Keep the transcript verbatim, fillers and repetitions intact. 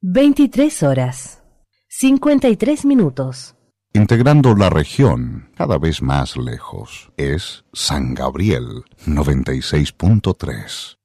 veintitrés horas, cincuenta y tres minutos. Integrando la región cada vez más lejos, es San Gabriel noventa y seis punto tres.